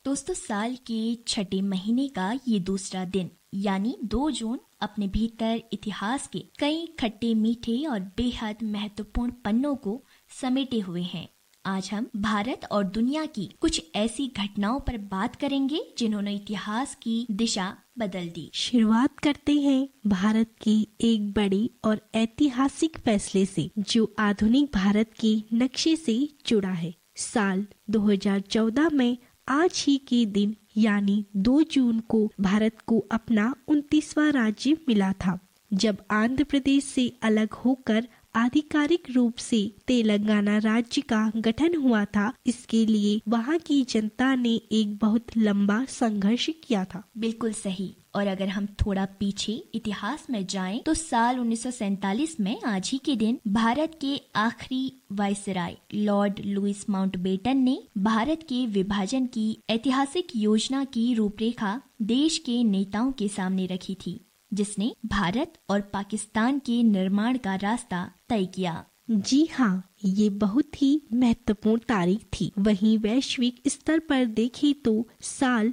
दोस्तों, साल के छठे महीने का ये दूसरा दिन यानी 2 जून अपने भीतर इतिहास के कई खट्टे मीठे और बेहद महत्वपूर्ण पन्नों को समेटे हुए हैं। आज हम भारत और दुनिया की कुछ ऐसी घटनाओं पर बात करेंगे जिन्होंने इतिहास की दिशा बदल दी। शुरुआत करते हैं भारत के एक बड़े और ऐतिहासिक फैसले से जो आधुनिक भारत के नक्शे से जुड़ा है। साल 2014 में आज ही के दिन यानी 2 जून को भारत को अपना 29वां राज्य मिला था, जब आंध्र प्रदेश से अलग होकर आधिकारिक रूप से तेलंगाना राज्य का गठन हुआ था। इसके लिए वहां की जनता ने एक बहुत लंबा संघर्ष किया था। बिल्कुल सही। और अगर हम थोड़ा पीछे इतिहास में जाएं तो साल 1947 में आज ही के दिन भारत के आखिरी वायसराय लॉर्ड लुईस माउंटबेटन ने भारत के विभाजन की ऐतिहासिक योजना की रूपरेखा देश के नेताओं के सामने रखी थी, जिसने भारत और पाकिस्तान के निर्माण का रास्ता तय किया। जी हाँ, ये बहुत ही महत्वपूर्ण तारीख थी। वहीं वैश्विक स्तर पर देखें तो साल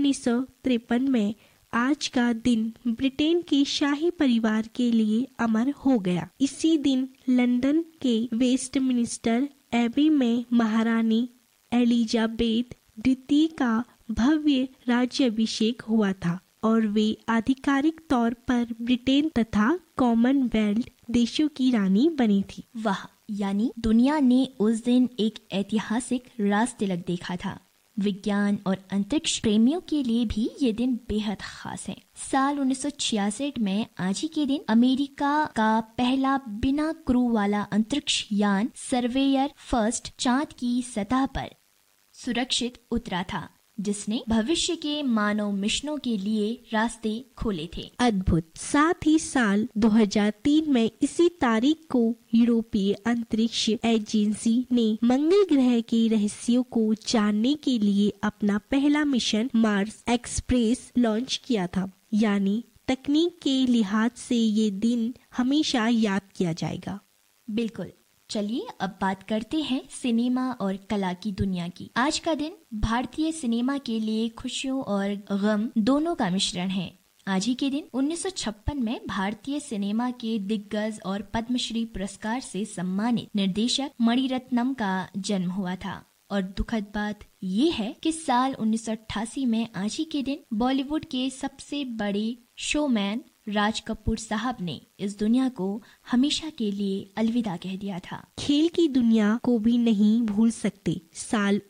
1953 में आज का दिन ब्रिटेन के शाही परिवार के लिए अमर हो गया। इसी दिन लंदन के वेस्टमिनिस्टर एबी में महारानी एलिजाबेथ द्वितीय का भव्य राज्याभिषेक हुआ था और वे आधिकारिक तौर पर ब्रिटेन तथा कॉमनवेल्थ देशों की रानी बनी थी। वाह, यानी दुनिया ने उस दिन एक ऐतिहासिक राजतिलक देखा था। विज्ञान और अंतरिक्ष प्रेमियों के लिए भी ये दिन बेहद खास है। साल 1966 में आज ही के दिन अमेरिका का पहला बिना क्रू वाला अंतरिक्ष यान सर्वेयर फर्स्ट चांद की सतह पर सुरक्षित उतरा था, जिसने भविष्य के मानव मिशनों के लिए रास्ते खोले थे। अद्भुत। साथ ही साल 2003 में इसी तारीख को यूरोपीय अंतरिक्ष एजेंसी ने मंगल ग्रह के रहस्यों को जानने के लिए अपना पहला मिशन मार्स एक्सप्रेस लॉन्च किया था। यानी तकनीक के लिहाज से ये दिन हमेशा याद किया जाएगा। बिल्कुल। चलिए अब बात करते हैं सिनेमा और कला की दुनिया की। आज का दिन भारतीय सिनेमा के लिए खुशियों और गम दोनों का मिश्रण है। आज ही के दिन 1956 में भारतीय सिनेमा के दिग्गज और पद्मश्री पुरस्कार से सम्मानित निर्देशक मणिरत्नम का जन्म हुआ था। और दुखद बात ये है कि साल 1988 में आज ही के दिन बॉलीवुड के सबसे बड़े शोमैन राज कपूर साहब ने इस दुनिया को हमेशा के लिए अलविदा कह दिया था। खेल की दुनिया को भी नहीं भूल सकते। साल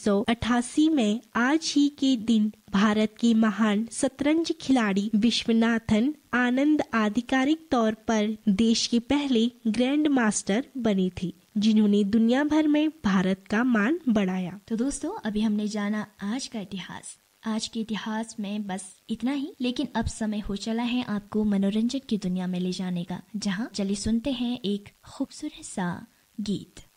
1988 में आज ही के दिन भारत के महान शतरंज खिलाड़ी विश्वनाथन आनंद आधिकारिक तौर पर देश के पहले ग्रैंड मास्टर बने थे, जिन्होंने दुनिया भर में भारत का मान बढ़ाया। तो दोस्तों, अभी हमने जाना आज का इतिहास। आज के इतिहास में बस इतना ही, लेकिन अब समय हो चला है आपको मनोरंजन की दुनिया में ले जाने का, जहां चलिए सुनते हैं एक खूबसूरत सा गीत।